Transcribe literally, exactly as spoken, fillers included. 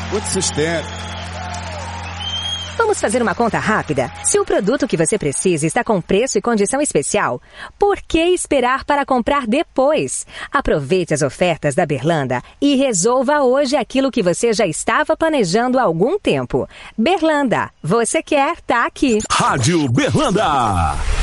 Muito sustento. Vamos fazer uma conta rápida? Se o produto que você precisa está com preço e condição especial, por que esperar para comprar depois? Aproveite as ofertas da Berlanda e resolva hoje aquilo que você já estava planejando há algum tempo. Berlanda, você quer, tá aqui. Rádio Berlanda.